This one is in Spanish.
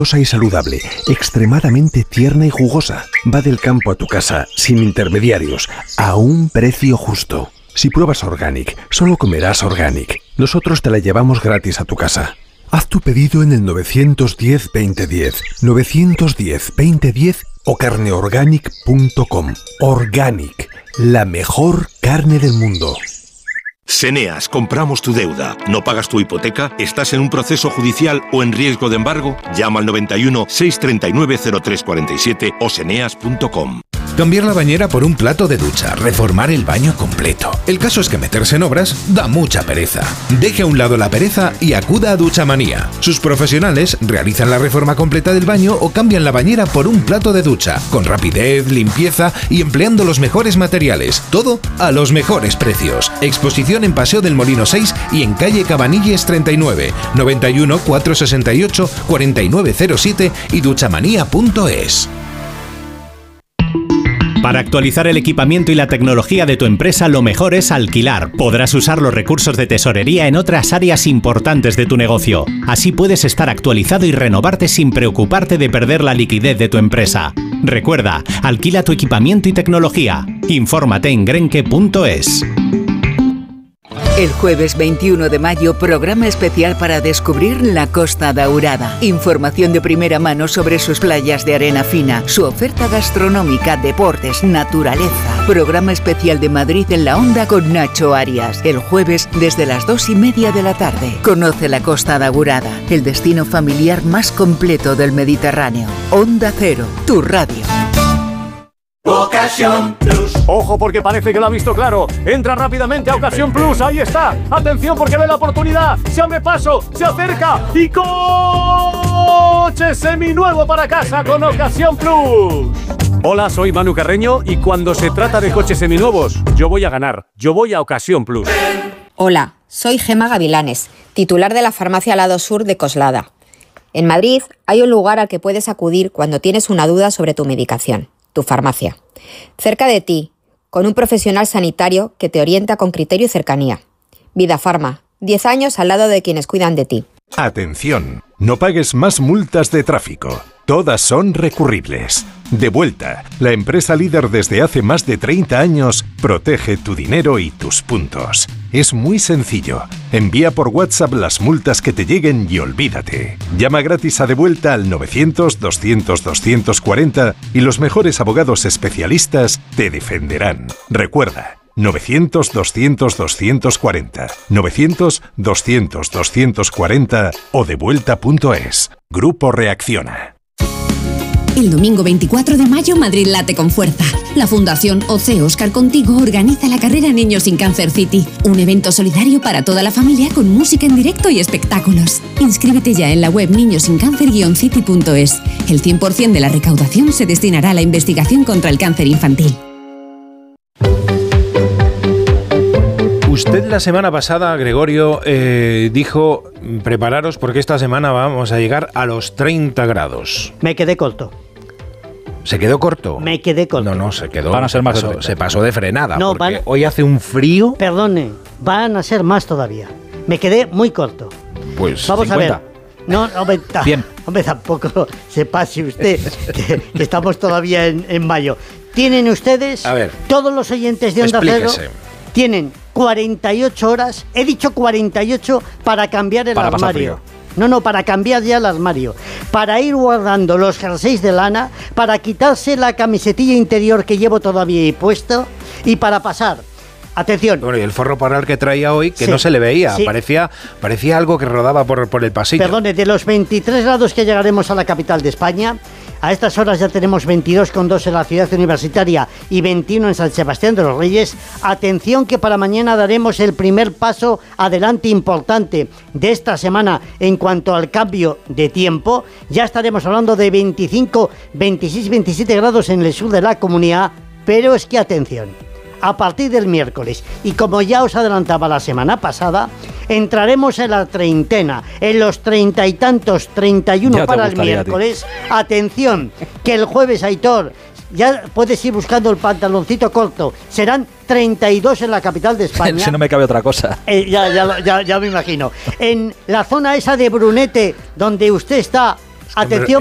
y saludable, extremadamente tierna y jugosa. Va del campo a tu casa, sin intermediarios, a un precio justo. Si pruebas Organic, solo comerás Organic. Nosotros te la llevamos gratis a tu casa. Haz tu pedido en el 910-2010, 910-2010 o carneorganic.com. Organic, la mejor carne del mundo. Seneas, compramos tu deuda. ¿No pagas tu hipoteca? ¿Estás en un proceso judicial o en riesgo de embargo? Llama al 91 639 0347 o seneas.com. Cambiar la bañera por un plato de ducha, reformar el baño completo. El caso es que meterse en obras da mucha pereza. Deje a un lado la pereza y acuda a Duchamanía. Sus profesionales realizan la reforma completa del baño o cambian la bañera por un plato de ducha, con rapidez, limpieza y empleando los mejores materiales. Todo a los mejores precios. Exposición en Paseo del Molino 6 y en calle Cabanilles 39, 91 468 4907 y duchamanía.es. Para actualizar el equipamiento y la tecnología de tu empresa, lo mejor es alquilar. Podrás usar los recursos de tesorería en otras áreas importantes de tu negocio. Así puedes estar actualizado y renovarte sin preocuparte de perder la liquidez de tu empresa. Recuerda, alquila tu equipamiento y tecnología. Infórmate en grenke.es. El jueves 21 de mayo, programa especial para descubrir la Costa Daurada. Información de primera mano sobre sus playas de arena fina, su oferta gastronómica, deportes, naturaleza. Programa especial de Madrid en la Onda con Nacho Arias. El jueves desde las 2:30 de la tarde. Conoce la Costa Daurada, el destino familiar más completo del Mediterráneo. Onda Cero, tu radio. Ocasión Plus. Ojo, porque parece que lo ha visto claro. Entra rápidamente a Ocasión Plus. Ahí está. Atención, porque ve la oportunidad. Se abre paso, se acerca y coche seminuevo para casa con Ocasión Plus. Hola, soy Manu Carreño y cuando se trata de coches seminuevos, yo voy a ganar. Yo voy a Ocasión Plus. Hola, soy Gema Gavilanes, titular de la farmacia Lado Sur de Coslada. En Madrid hay un lugar al que puedes acudir cuando tienes una duda sobre tu medicación. Tu farmacia. Cerca de ti, con un profesional sanitario que te orienta con criterio y cercanía. Vida Farma, 10 años al lado de quienes cuidan de ti. Atención, no pagues más multas de tráfico. Todas son recurribles. Devuelta, la empresa líder desde hace más de 30 años, protege tu dinero y tus puntos. Es muy sencillo. Envía por WhatsApp las multas que te lleguen y olvídate. Llama gratis a Devuelta al 900-200-240 y los mejores abogados especialistas te defenderán. Recuerda, 900-200-240, 900-200-240 o devuelta.es. Grupo Reacciona. El domingo 24 de mayo, Madrid late con fuerza. La Fundación OC Óscar Contigo organiza la carrera Niños sin Cáncer City, un evento solidario para toda la familia con música en directo y espectáculos. Inscríbete ya en la web niñosincáncer-city.es. El 100% de la recaudación se destinará a la investigación contra el cáncer infantil. Usted la semana pasada, Gregorio, dijo, prepararos porque esta semana vamos a llegar a los 30 grados. Me quedé corto. ¿Se quedó corto? Me quedé corto. No, se quedó. Van a ser más. Se pasó de frenada. No, porque hoy hace un frío. Perdone, van a ser más todavía. Me quedé muy corto. Pues vamos 50. a ver. No, hombre, Bien. Hombre, tampoco se pase usted, que estamos todavía en mayo. Tienen ustedes, a ver, todos los oyentes de Onda Cero, tienen 48 horas, he dicho 48, para cambiar el armario. No, para cambiar ya el armario. Para ir guardando los jerseys de lana, para quitarse la camisetilla interior que llevo todavía puesto y para pasar. Atención. Bueno, y el forro polar que traía hoy, que no se le veía, parecía algo que rodaba por el pasillo. Perdone, de los 23 grados que llegaremos a la capital de España, a estas horas ya tenemos 22,2 en la ciudad universitaria y 21 en San Sebastián de los Reyes. Atención que para mañana daremos el primer paso adelante importante de esta semana en cuanto al cambio de tiempo. Ya estaremos hablando de 25, 26, 27 grados en el sur de la comunidad, pero es que atención. A partir del miércoles, y como ya os adelantaba la semana pasada, entraremos en la treintena, en los 30 y tantos, 31 para el miércoles. Atención, que el jueves, Aitor, ya puedes ir buscando el pantaloncito corto, serán 32 en la capital de España. Si no me cabe otra cosa. Ya me imagino. En la zona esa de Brunete, donde usted está, Atención.